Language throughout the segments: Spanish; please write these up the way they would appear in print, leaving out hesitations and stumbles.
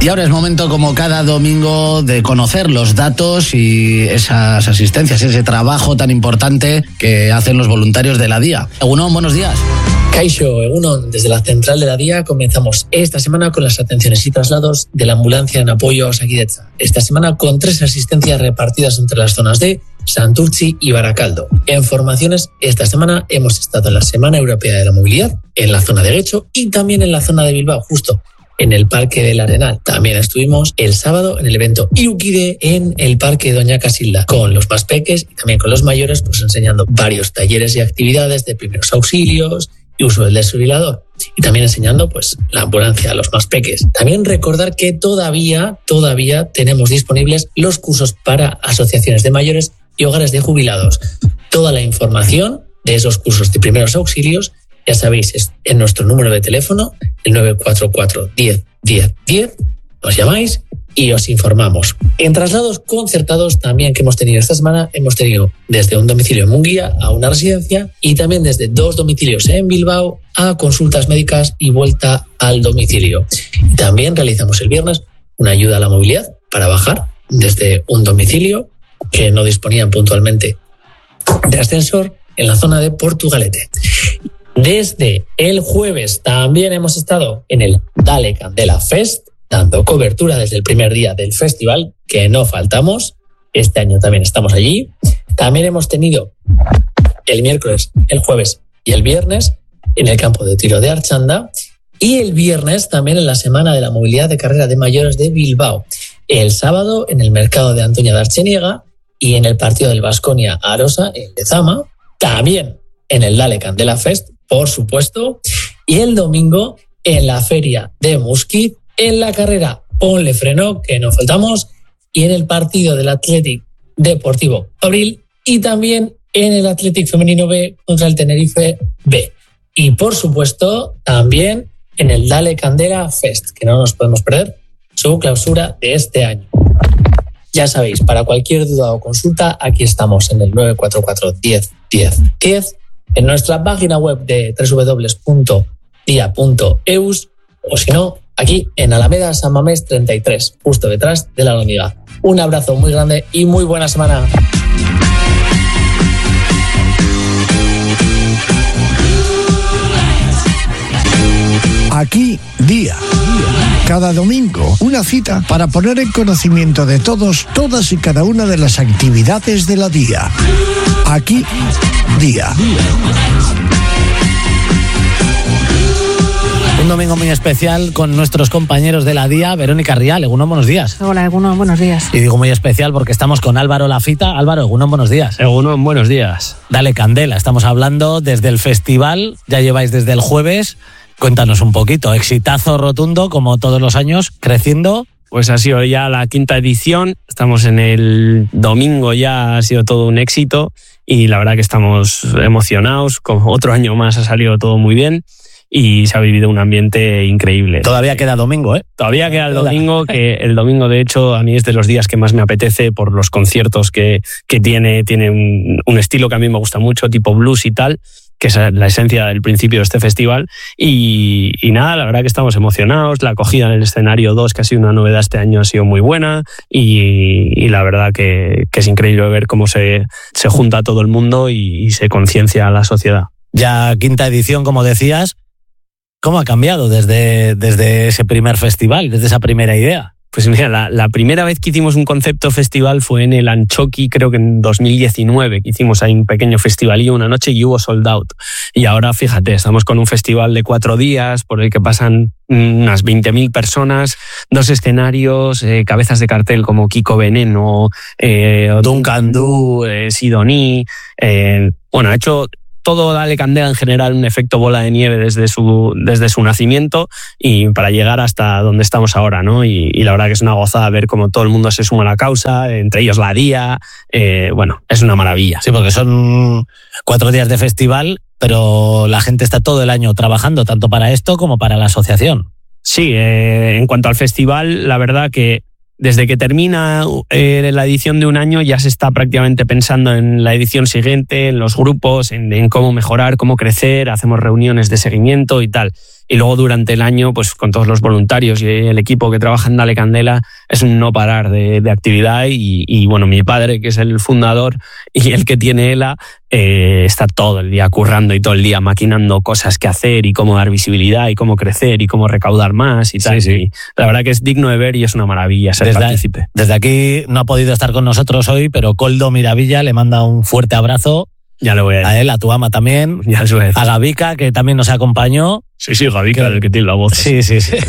Y ahora es momento, como cada domingo, de conocer los datos y esas asistencias, ese trabajo tan importante que hacen los voluntarios de la DIA. Egunon, buenos días. Kaixo, Egunon, desde la central de la DIA comenzamos esta semana con las atenciones y traslados de la ambulancia en apoyo a Osakidetza. Esta semana con 3 asistencias repartidas entre las zonas de Santurtzi y Barakaldo. En formaciones, esta semana hemos estado en la Semana Europea de la Movilidad, en la zona de Getxo y también en la zona de Bilbao, justo en el Parque del Arenal. También estuvimos el sábado en el evento Irukide en el Parque Doña Casilda, con los más peques y también con los mayores, pues enseñando varios talleres y actividades de primeros auxilios y uso del desfibrilador. Y también enseñando pues la ambulancia a los más peques. También recordar que todavía tenemos disponibles los cursos para asociaciones de mayores y hogares de jubilados. Toda la información de esos cursos de primeros auxilios, ya sabéis, es en nuestro número de teléfono, el 944 10 10 10. Nos llamáis y os informamos. En traslados concertados también que hemos tenido esta semana, hemos tenido desde un domicilio en Munguía a una residencia y también desde 2 domicilios en Bilbao a consultas médicas y vuelta al domicilio. Y también realizamos el viernes una ayuda a la movilidad para bajar desde un domicilio que no disponían puntualmente de ascensor en la zona de Portugalete. Desde el jueves también hemos estado en el Dale Candela Fest, dando cobertura desde el primer día del festival, que no faltamos. Este año también estamos allí. También hemos tenido el miércoles, el jueves y el viernes en el campo de tiro de Archanda y el viernes también en la Semana de la Movilidad de Carrera de Mayores de Bilbao. El sábado en el mercado de Antoña de Archeniega y en el partido del Baskonia Arosa en Lezama. También en el Dale Candela Fest, por supuesto, y el domingo en la feria de Muskiz, en la carrera Ponle Freno, que no faltamos, y en el partido del Athletic Deportivo Abril, y también en el Athletic Femenino B contra el Tenerife B. Y por supuesto, también en el Dale Candela Fest, que no nos podemos perder su clausura de este año. Ya sabéis, para cualquier duda o consulta, aquí estamos en el 944 10 10 10, en nuestra página web de www.dia.eus, o si no, aquí en Alameda San Mamés 33, justo detrás de la Alhóndiga. Un abrazo muy grande y muy buena semana. Aquí Día. Cada domingo, una cita para poner en conocimiento de todos, todas y cada una de las actividades de la DIA. Aquí Día. Un domingo muy especial con nuestros compañeros de la DIA. Verónica Rial, Egunon, buenos días. Hola, Egunon, buenos días. Y digo muy especial porque estamos con Álvaro Lafita. Álvaro, Egunon, buenos días. Egunon, buenos días. Dale Candela, estamos hablando desde el festival, ya lleváis desde el jueves. Cuéntanos un poquito, exitazo rotundo como todos los años, creciendo. Pues ha sido ya la 5ª edición, estamos en el domingo, ya ha sido todo un éxito y la verdad que estamos emocionados, como otro año más ha salido todo muy bien y se ha vivido un ambiente increíble. Todavía queda domingo, ¿eh? Todavía queda el domingo, que el domingo de hecho a mí es de los días que más me apetece por los conciertos que tiene un estilo que a mí me gusta mucho, tipo blues y tal, que es la esencia del principio de este festival. Y nada, la verdad que estamos emocionados. La acogida en el escenario 2, que ha sido una novedad este año, ha sido muy buena. Y la verdad que es increíble ver cómo se junta todo el mundo y se conciencia a la sociedad. Ya 5ª edición, como decías. ¿Cómo ha cambiado desde ese primer festival, desde esa primera idea? Pues mira, la primera vez que hicimos un concepto festival fue en el Anchoqui, creo que en 2019, que hicimos ahí un pequeño festivalillo una noche y hubo sold out. Y ahora, fíjate, estamos con un festival de 4 días por el que pasan unas 20.000 personas, 2 escenarios, cabezas de cartel como Kiko Veneno, Duncan Du, Sidoní. Bueno, ha hecho todo Dale Candela en general un efecto bola de nieve desde su nacimiento y para llegar hasta donde estamos ahora, ¿no? Y la verdad que es una gozada ver cómo todo el mundo se suma a la causa, entre ellos la DIA. Bueno, es una maravilla. Sí, porque son 4 días de festival, pero la gente está todo el año trabajando, tanto para esto como para la asociación. Sí, en cuanto al festival, la verdad que desde que termina la edición de un año ya se está prácticamente pensando en la edición siguiente, en los grupos, en cómo mejorar, cómo crecer, hacemos reuniones de seguimiento y tal. Y luego durante el año, pues con todos los voluntarios y el equipo que trabaja en Dale Candela, es un no parar de actividad y bueno, mi padre, que es el fundador y el que tiene ELA, está todo el día currando y todo el día maquinando cosas que hacer y cómo dar visibilidad y cómo crecer y cómo recaudar más y tal. Sí. Y la verdad que es digno de ver y es una maravilla ser partícipe. Desde aquí no ha podido estar con nosotros hoy, pero Koldo Miravilla le manda un fuerte abrazo. Ya lo voy a decir. A él, a tu ama también. Ya lo voy a decir. A Gavica, que también nos acompañó. Sí, Gavica, el que tiene la voz. Sí.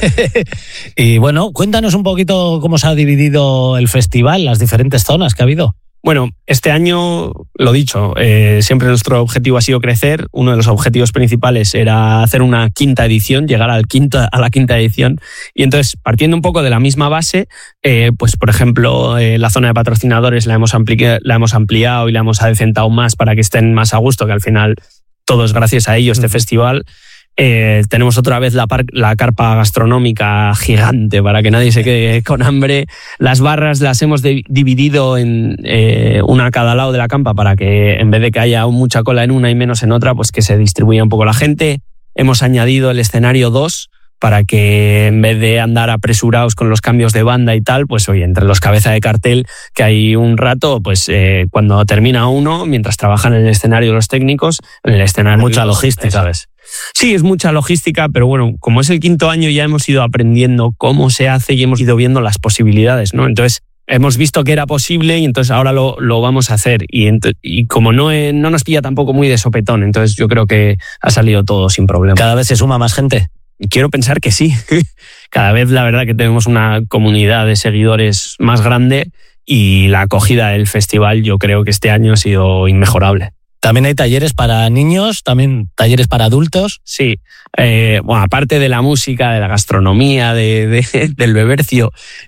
Y bueno, cuéntanos un poquito cómo se ha dividido el festival, las diferentes zonas que ha habido. Bueno, este año, lo dicho, siempre nuestro objetivo ha sido crecer. Uno de los objetivos principales era hacer una quinta edición, llegar a la quinta edición. Y entonces, partiendo un poco de la misma base, pues por ejemplo, la zona de patrocinadores la hemos ampliado y la hemos adecentado más para que estén más a gusto, que al final todo es gracias a ello este festival. Tenemos otra vez la carpa gastronómica gigante para que nadie se quede con hambre. Las barras las hemos dividido en una a cada lado de la campa para que en vez de que haya mucha cola en una y menos en otra, pues que se distribuya un poco la gente. Hemos añadido el escenario 2 para que en vez de andar apresurados con los cambios de banda y tal, pues oye, entre los cabezas de cartel que hay un rato, pues cuando termina uno, mientras trabajan en el escenario los técnicos, en el escenario... Mucha logística, ¿sabes? Sí, es mucha logística, pero bueno, como es el quinto año ya hemos ido aprendiendo cómo se hace y hemos ido viendo las posibilidades, ¿no? Entonces hemos visto que era posible y entonces ahora lo vamos a hacer. Y como no nos pilla tampoco muy de sopetón, entonces yo creo que ha salido todo sin problema. ¿Cada vez se suma más gente? Quiero pensar que sí. Cada vez la verdad que tenemos una comunidad de seguidores más grande y la acogida del festival yo creo que este año ha sido inmejorable. También hay talleres para niños, también talleres para adultos. Sí, bueno, aparte de la música, de la gastronomía, del bebercio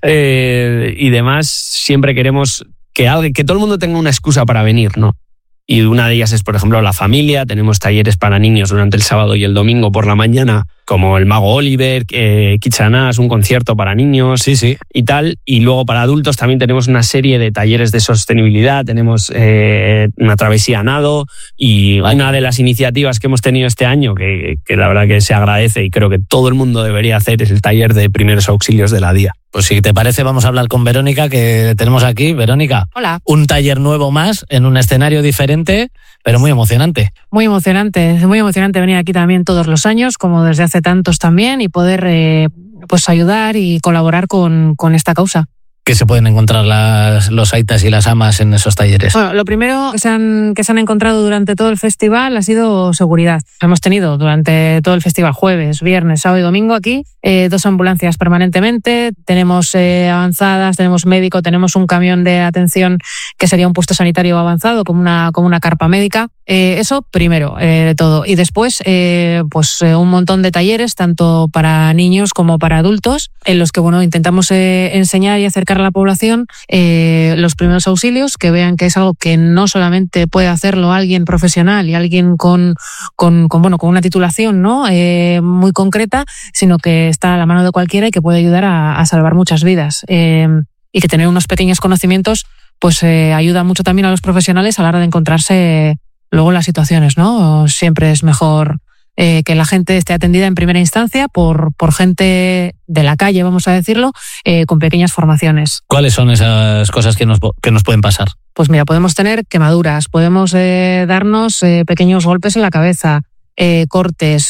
y demás, siempre queremos que todo el mundo tenga una excusa para venir, ¿no? Y una de ellas es, por ejemplo, la familia. Tenemos talleres para niños durante el sábado y el domingo por la mañana, como el Mago Oliver, Kitchanás, un concierto para niños y tal. Y luego para adultos también tenemos una serie de talleres de sostenibilidad. Tenemos una travesía a nado y una de las iniciativas que hemos tenido este año, que la verdad que se agradece y creo que todo el mundo debería hacer, es el taller de primeros auxilios de la DIA. Pues si te parece, vamos a hablar con Verónica, que tenemos aquí. Verónica. Hola. Un taller nuevo más, en un escenario diferente, pero muy emocionante. Muy emocionante venir aquí también todos los años, como desde hace tantos también, y poder pues ayudar y colaborar con esta causa. ¿Qué se pueden encontrar los aitas y las amas en esos talleres? Bueno, lo primero que se han encontrado durante todo el festival ha sido seguridad. Hemos tenido durante todo el festival, jueves, viernes, sábado y domingo aquí, 2 ambulancias permanentemente, tenemos avanzadas, tenemos médico, tenemos un camión de atención que sería un puesto sanitario avanzado, como una carpa médica. Eso primero de todo. Y después, pues un montón de talleres, tanto para niños como para adultos, en los que intentamos enseñar y acercar a la población los primeros auxilios, que vean que es algo que no solamente puede hacerlo alguien profesional y alguien con una titulación, ¿no? Muy concreta, sino que está a la mano de cualquiera y que puede ayudar a salvar muchas vidas. Y que tener unos pequeños conocimientos pues ayuda mucho también a los profesionales a la hora de encontrarse luego en las situaciones, ¿no? Siempre es mejor que la gente esté atendida en primera instancia por gente de la calle, vamos a decirlo, con pequeñas formaciones. ¿Cuáles son esas cosas que nos pueden pasar? Pues mira, podemos tener quemaduras, podemos darnos pequeños golpes en la cabeza, cortes,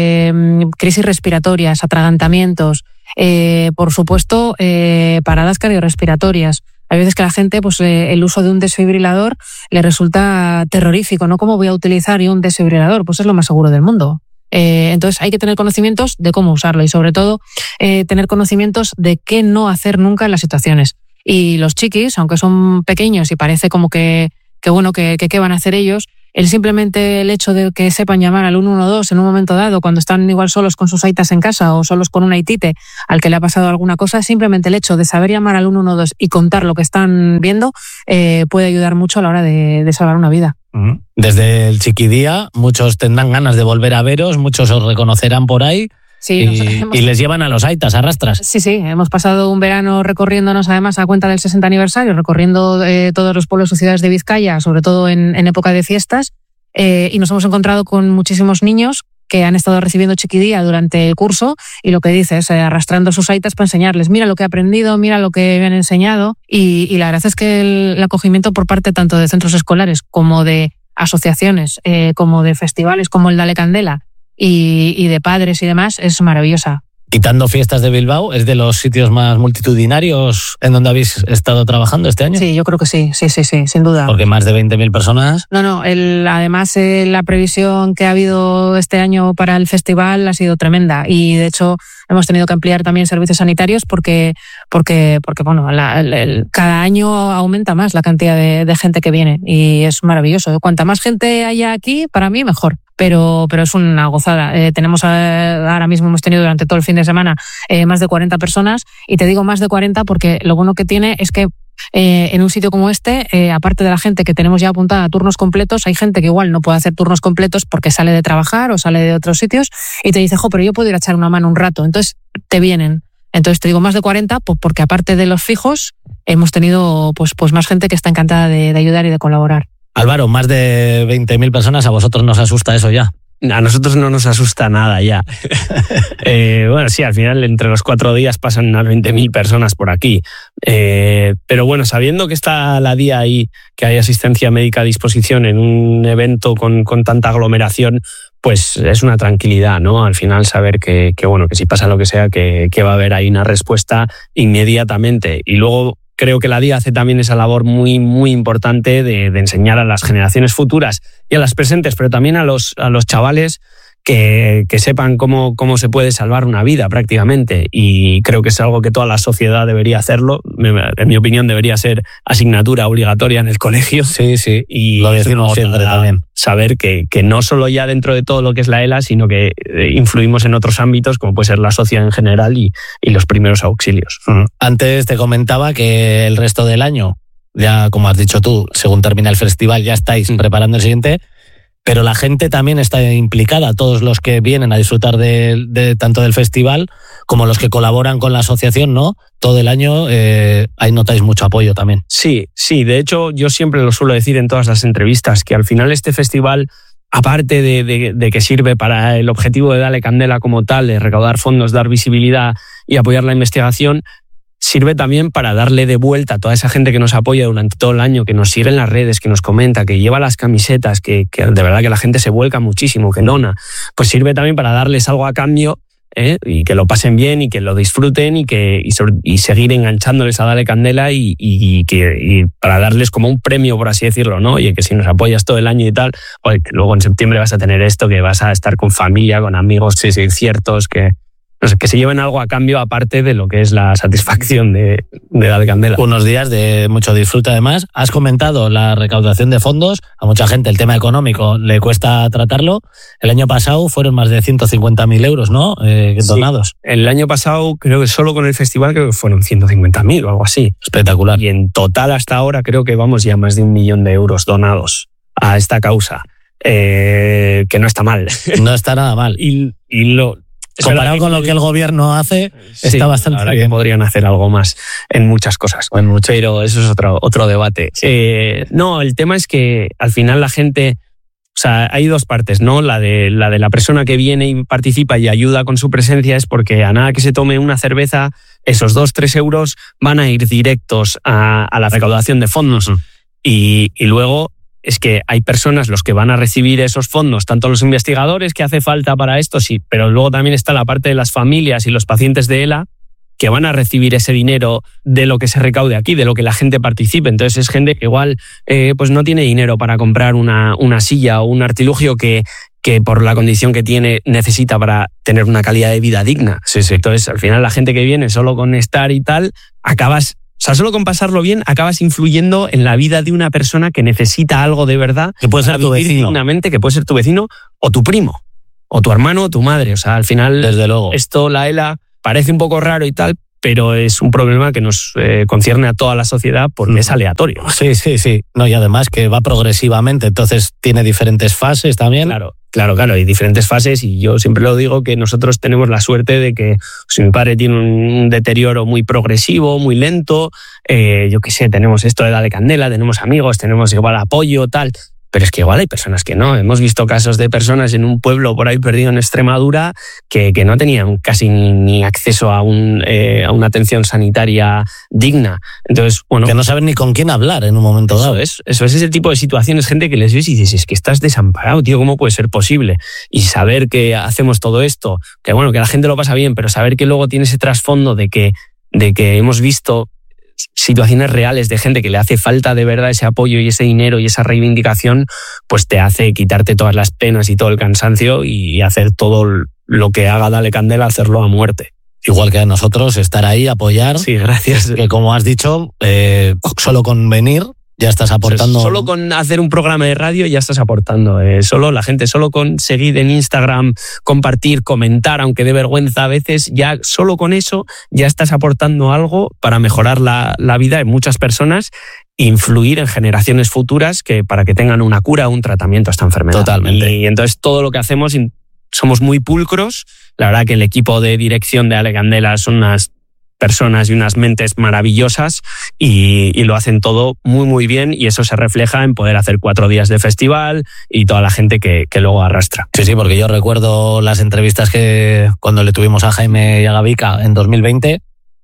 crisis respiratorias, atragantamientos, por supuesto, paradas cardiorrespiratorias. Hay veces que a la gente, pues el uso de un desfibrilador le resulta terrorífico, ¿no? ¿Cómo voy a utilizar yo un desfibrilador? Pues es lo más seguro del mundo. Entonces hay que tener conocimientos de cómo usarlo y sobre todo tener conocimientos de qué no hacer nunca en las situaciones. Y los chiquis, aunque son pequeños y parece como que qué van a hacer ellos, simplemente el hecho de que sepan llamar al 112 en un momento dado, cuando están igual solos con sus aitas en casa o solos con un aitite al que le ha pasado alguna cosa, simplemente el hecho de saber llamar al 112 y contar lo que están viendo puede ayudar mucho a la hora de salvar una vida. Desde el Chiquidía, muchos tendrán ganas de volver a veros, muchos os reconocerán por ahí. Sí, y les llevan a los aitas, arrastras. Sí, hemos pasado un verano recorriéndonos además a cuenta del 60 aniversario, recorriendo todos los pueblos y ciudades de Vizcaya, sobre todo en época de fiestas, y nos hemos encontrado con muchísimos niños que han estado recibiendo Chiquidía durante el curso y lo que dice es arrastrando sus aitas para enseñarles, mira lo que he aprendido, mira lo que me han enseñado y la verdad es que el acogimiento por parte tanto de centros escolares como de asociaciones, como de festivales como el Dale Candela y de padres y demás es maravillosa. Quitando Fiestas de Bilbao, ¿es de los sitios más multitudinarios en donde habéis estado trabajando este año? Sí, yo creo que sí, sin duda. Porque más de 20.000 personas. No, además la previsión que ha habido este año para el festival ha sido tremenda y de hecho hemos tenido que ampliar también servicios sanitarios porque bueno, cada año aumenta más la cantidad de gente que viene y es maravilloso. Cuanta más gente haya aquí, para mí mejor. Pero es una gozada. Ahora mismo hemos tenido durante todo el fin de semana más de 40 personas y te digo más de 40 porque lo bueno que tiene es que en un sitio como este, aparte de la gente que tenemos ya apuntada a turnos completos, hay gente que igual no puede hacer turnos completos porque sale de trabajar o sale de otros sitios y te dice, pero yo puedo ir a echar una mano un rato. Entonces te vienen. Entonces te digo más de 40 porque aparte de los fijos hemos tenido pues más gente que está encantada de ayudar y de colaborar. Álvaro, más de 20.000 personas, ¿a vosotros nos asusta eso ya? A nosotros no nos asusta nada ya. Bueno, sí, al final entre los 4 días pasan unas 20.000 personas por aquí. Pero bueno, sabiendo que está la DIA ahí, que hay asistencia médica a disposición en un evento con tanta aglomeración, pues es una tranquilidad, ¿no? Al final saber que bueno, que si pasa lo que sea, que va a haber ahí una respuesta inmediatamente. Y luego creo que la DIA hace también esa labor muy, muy importante de enseñar a las generaciones futuras y a las presentes, pero también a los chavales que sepan cómo se puede salvar una vida prácticamente. Y creo que es algo que toda la sociedad debería hacerlo. En mi opinión, debería ser asignatura obligatoria en el colegio. Sí. Y lo decimos siempre también. Saber que no solo ya dentro de todo lo que es la ELA, sino que influimos en otros ámbitos, como puede ser la sociedad en general y los primeros auxilios. Antes te comentaba que el resto del año, ya como has dicho tú, según termina el festival, ya estáis preparando el siguiente. Pero la gente también está implicada, todos los que vienen a disfrutar de tanto del festival como los que colaboran con la asociación, ¿no? Todo el año ahí notáis mucho apoyo también. Sí, de hecho yo siempre lo suelo decir en todas las entrevistas, que al final este festival, aparte de que sirve para el objetivo de Dale Candela como tal, de recaudar fondos, dar visibilidad y apoyar la investigación, sirve también para darle de vuelta a toda esa gente que nos apoya durante todo el año, que nos sigue en las redes, que nos comenta, que lleva las camisetas, que de verdad que la gente se vuelca muchísimo, que dona. Pues sirve también para darles algo a cambio, y que lo pasen bien y que lo disfruten y seguir enganchándoles a Dale Candela y para darles como un premio, por así decirlo, ¿no? Oye, que si nos apoyas todo el año y tal, oye, que luego en septiembre vas a tener esto, que vas a estar con familia, con amigos ciertos, que se lleven algo a cambio aparte de lo que es la satisfacción de Dale Candela. Unos días de mucho disfrute además. Has comentado la recaudación de fondos. A mucha gente el tema económico le cuesta tratarlo. El año pasado fueron más de 150.000 euros, ¿no? Donados. Sí. El año pasado creo que solo con el festival creo que fueron 150.000 o algo así. Espectacular. Y en total hasta ahora creo que vamos ya más de 1 millón de euros donados a esta causa. Que no está mal. No está nada mal. Comparado con lo que el gobierno hace, está bastante ahora bien. Que podrían hacer algo más en muchas cosas. Pero eso es otro debate. Sí. No, el tema es que al final la gente... O sea, hay dos partes, ¿no? La de la persona que viene y participa y ayuda con su presencia es porque a nada que se tome una cerveza, esos 2-3 euros van a ir directos a la recaudación de fondos. Y luego... es que hay personas los que van a recibir esos fondos, tanto los investigadores que hace falta para esto, sí, pero luego también está la parte de las familias y los pacientes de ELA que van a recibir ese dinero de lo que se recaude aquí, de lo que la gente participe. Entonces es gente que igual pues no tiene dinero para comprar una silla o un artilugio que por la condición que tiene necesita para tener una calidad de vida digna. Sí. Entonces al final la gente que viene solo con estar y tal, acabas... O sea, solo con pasarlo bien acabas influyendo en la vida de una persona que necesita algo de verdad. Que puede ser tu vecino. Dignamente, que puede ser tu vecino o tu primo, o tu hermano o tu madre. O sea, al final, desde luego, esto, la ELA, parece un poco raro y tal, pero es un problema que nos concierne a toda la sociedad porque es aleatorio. Sí. No, y además que va progresivamente, entonces tiene diferentes fases también. Claro, hay diferentes fases y yo siempre lo digo que nosotros tenemos la suerte de que si mi padre tiene un deterioro muy progresivo, muy lento, yo qué sé, tenemos esto de Dale Candela, tenemos amigos, tenemos igual apoyo, tal, pero es que igual hay personas que no. Hemos visto casos de personas en un pueblo por ahí perdido en Extremadura que no tenían casi ni acceso a una atención sanitaria digna. Entonces, bueno, que no saben ni con quién hablar en un momento dado. Eso es ese tipo de situaciones, gente que les ves y dices, es que estás desamparado, tío, ¿cómo puede ser posible? Y saber que hacemos todo esto, que bueno, que la gente lo pasa bien, pero saber que luego tiene ese trasfondo de que hemos visto situaciones reales de gente que le hace falta de verdad ese apoyo y ese dinero y esa reivindicación, pues te hace quitarte todas las penas y todo el cansancio y hacer todo lo que haga Dale Candela, hacerlo a muerte. Igual que a nosotros, estar ahí, apoyar. Sí, gracias. Que como has dicho, solo con venir ya estás aportando. Solo con hacer un programa de radio ya estás aportando. Solo con seguir en Instagram, compartir, comentar, aunque dé vergüenza a veces, ya solo con eso ya estás aportando algo para mejorar la vida de muchas personas, influir en generaciones futuras para que tengan una cura o un tratamiento a esta enfermedad. Totalmente. Y entonces todo lo que hacemos, somos muy pulcros. La verdad que el equipo de dirección de Dale Candela son unas personas y unas mentes maravillosas y lo hacen todo muy muy bien, y eso se refleja en poder hacer 4 días de festival y toda la gente que luego arrastra. Sí, porque yo recuerdo las entrevistas que cuando le tuvimos a Jaime y a Gavica en 2020,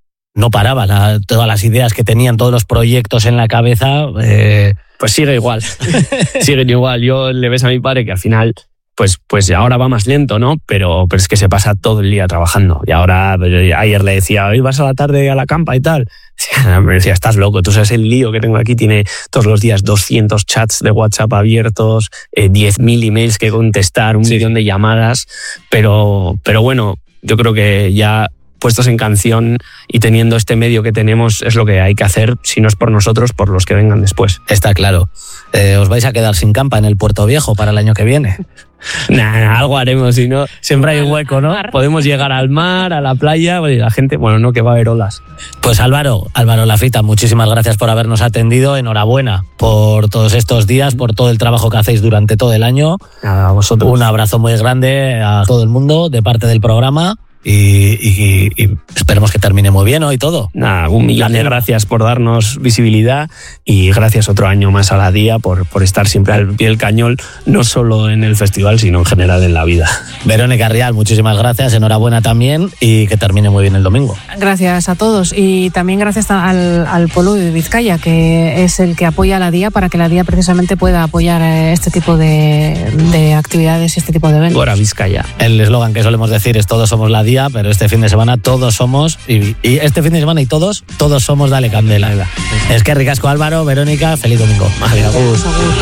no paraban todas las ideas que tenían, todos los proyectos en la cabeza. Pues sigue igual, siguen igual. Yo le ves a mi padre que al final pues ahora va más lento, ¿no? Pero es que se pasa todo el día trabajando. Y ahora, ayer le decía, hoy vas a la tarde a la campa y tal. Me decía, estás loco, tú sabes el lío que tengo aquí. Tiene todos los días 200 chats de WhatsApp abiertos, 10.000 emails que contestar, 1 millón de llamadas. Pero bueno, yo creo que ya puestos en canción y teniendo este medio que tenemos es lo que hay que hacer, si no es por nosotros, por los que vengan después. Está claro. ¿Os vais a quedar sin campa en el Puerto Viejo para el año que viene? Algo haremos, si no, siempre hay un hueco, ¿no? Podemos llegar al mar, a la playa, y la gente, no, que va a haber olas. Pues Álvaro Lafita, muchísimas gracias por habernos atendido. Enhorabuena por todos estos días, por todo el trabajo que hacéis durante todo el año. A vosotros. Un abrazo muy grande a todo el mundo de parte del programa. Y esperemos que termine muy bien hoy todo. 1.000.000 de gracias por darnos visibilidad y gracias otro año más a la DIA por estar siempre al pie del cañón, no solo en el festival, sino en general en la vida. Verónica Rial, muchísimas gracias, enhorabuena también y que termine muy bien el domingo. Gracias a todos y también gracias al Polo de Vizcaya, que es el que apoya a la DIA para que la DIA precisamente pueda apoyar este tipo de actividades y este tipo de eventos. Gora Vizcaya. El eslogan que solemos decir es todos somos la DIA, pero este fin de semana todos somos, y este fin de semana y todos somos Dale Candela. Es que ricasco, Álvaro, Verónica, feliz domingo. Vale,